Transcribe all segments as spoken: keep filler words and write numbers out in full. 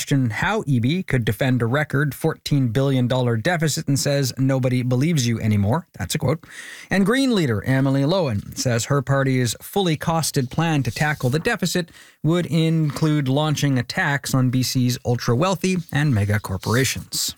questioned how E B could defend a record fourteen billion dollars deficit and says nobody believes you anymore. That's a quote. And Green leader Emily Lowen says her party's fully costed plan to tackle the deficit would include launching a tax on B C's ultra-wealthy and mega corporations.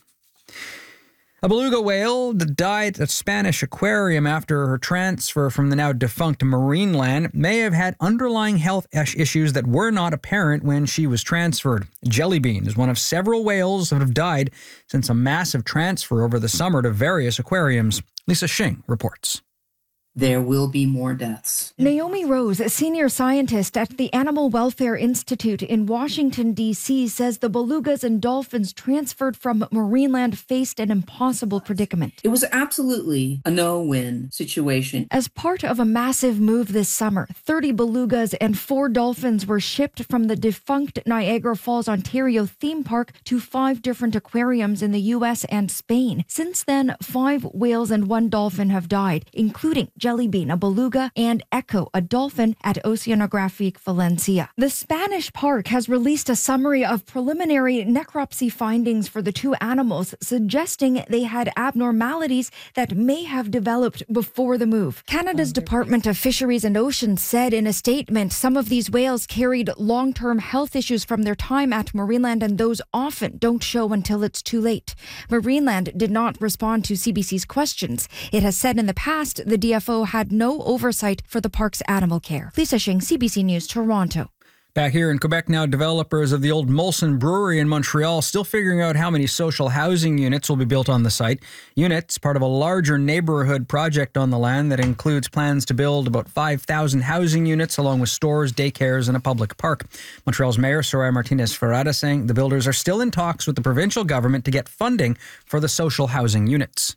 A beluga whale that died at a Spanish aquarium after her transfer from the now defunct Marineland may have had underlying health issues that were not apparent when she was transferred. Jellybean is one of several whales that have died since a massive transfer over the summer to various aquariums. Lisa Shing reports. There will be more deaths. Naomi Rose, a senior scientist at the Animal Welfare Institute in Washington, D C, says the belugas and dolphins transferred from Marineland faced an impossible predicament. It was absolutely a no-win situation. As part of a massive move this summer, thirty belugas and four dolphins were shipped from the defunct Niagara Falls, Ontario theme park to five different aquariums in the U S and Spain. Since then, five whales and one dolphin have died, including Jellybean, a beluga, and Echo, a dolphin, at Oceanographic Valencia. The Spanish park has released a summary of preliminary necropsy findings for the two animals, suggesting they had abnormalities that may have developed before the move. Canada's Department of Fisheries and Oceans said in a statement some of these whales carried long-term health issues from their time at Marineland, and those often don't show until it's too late. Marineland did not respond to C B C's questions. It has said in the past the D F O had no oversight for the park's animal care. Lisa Shing, C B C News, Toronto. Back here in Quebec now, developers of the old Molson Brewery in Montreal still figuring out how many social housing units will be built on the site. Units, part of a larger neighborhood project on the land that includes plans to build about five thousand housing units along with stores, daycares, and a public park. Montreal's Mayor Soraya Martinez-Ferrada saying the builders are still in talks with the provincial government to get funding for the social housing units.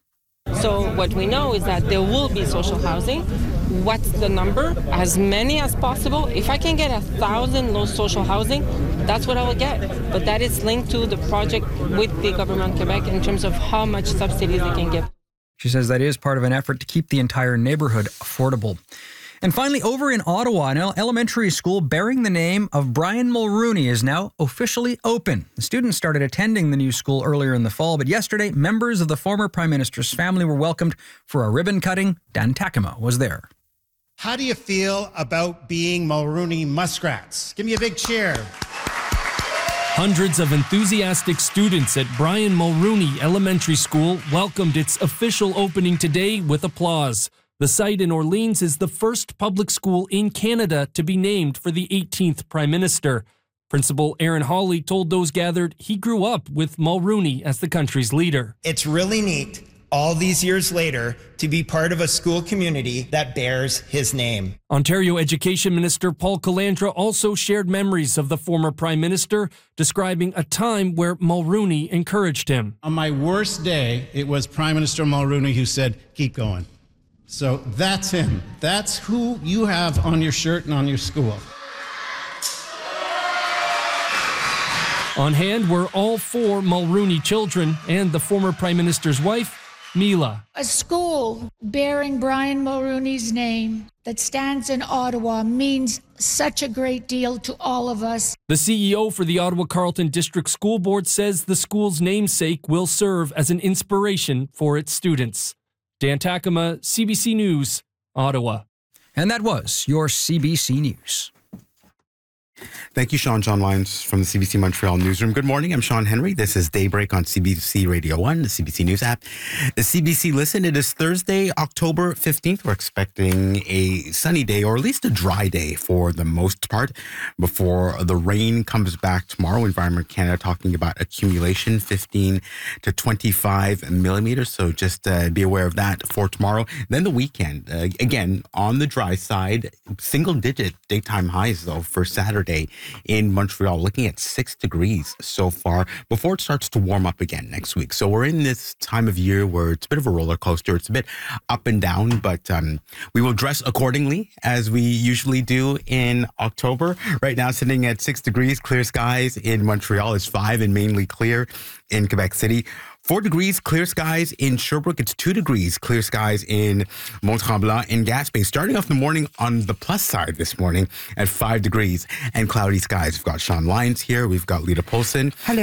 So what we know is that there will be social housing. What's the number? As many as possible. If I can get a thousand low social housing, that's what I will get. But that is linked to the project with the government of Quebec in terms of how much subsidies they can give. She says that is part of an effort to keep the entire neighborhood affordable. And finally, over in Ottawa, an elementary school bearing the name of Brian Mulroney is now officially open. The students started attending the new school earlier in the fall, but yesterday, members of the former Prime Minister's family were welcomed for a ribbon cutting. Dan Takema was there. How do you feel about being Mulroney Muskrats? Give me a big cheer. Hundreds of enthusiastic students at Brian Mulroney Elementary School welcomed its official opening today with applause. The site in Orleans is the first public school in Canada to be named for the eighteenth Prime Minister. Principal Aaron Hawley told those gathered he grew up with Mulroney as the country's leader. It's really neat, all these years later, to be part of a school community that bears his name. Ontario Education Minister Paul Calandra also shared memories of the former Prime Minister, describing a time where Mulroney encouraged him. On my worst day, it was Prime Minister Mulroney who said, keep going. So that's him. That's who you have on your shirt and on your school. On hand were all four Mulroney children and the former Prime Minister's wife, Mila. A school bearing Brian Mulroney's name that stands in Ottawa means such a great deal to all of us. The C E O for the Ottawa Carleton District School Board says the school's namesake will serve as an inspiration for its students. Dan Takema, C B C News, Ottawa. And that was your C B C News. Thank you, Sean. John Lyons from the C B C Montreal Newsroom. Good morning. I'm Sean Henry. This is Daybreak on C B C Radio one, the C B C News app. The C B C Listen, it is Thursday, October fifteenth. We're expecting a sunny day, or at least a dry day for the most part, before the rain comes back tomorrow. Environment Canada talking about accumulation, fifteen to twenty-five millimeters. So just uh, be aware of that for tomorrow. Then the weekend, uh, again, on the dry side, single digit daytime highs, though, for Saturday in Montreal, looking at six degrees so far before it starts to warm up again next week. So we're in this time of year where it's a bit of a roller coaster. It's a bit up and down, but um, we will dress accordingly as we usually do in October. Right now, sitting at six degrees, clear skies in Montreal. Is five and mainly clear in Quebec City. Four degrees, clear skies in Sherbrooke. It's two degrees, clear skies in Mont-Tremblant and Gaspé. Starting off the morning on the plus side this morning at five degrees and cloudy skies. We've got Sean Lyons here. We've got Lita Polson. Hello.